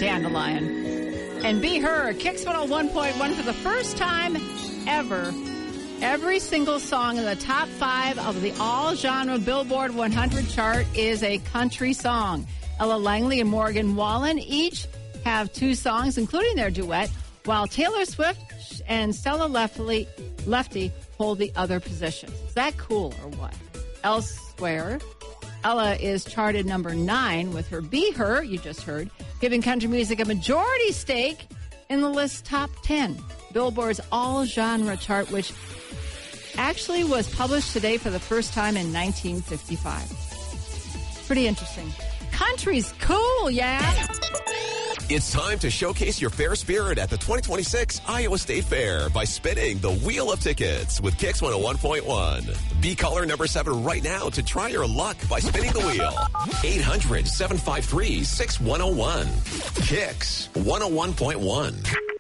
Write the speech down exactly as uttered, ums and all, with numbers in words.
Dandelion. And Be Her, Kicks one oh one point one for the first time ever. Every single song in the top five of the all-genre Billboard one hundred chart is a country song. Ella Langley and Morgan Wallen each have two songs, including their duet, while Taylor Swift and Stella Lefty, Lefty hold the other positions. Is that cool or what? Elsewhere, Ella is charted number nine with her Be Her, you just heard, giving country music a majority stake in the list's top ten. Billboard's all-genre chart, which actually was published today for the first time in nineteen fifty-five. Pretty interesting. Country's cool, yeah? It's time to showcase your fair spirit at the twenty twenty-six Iowa State Fair by spinning the Wheel of Tickets with Kicks one oh one point one. Be caller number seven right now to try your luck by spinning the wheel. eight hundred, seven five three, six one oh one. Kicks one oh one point one.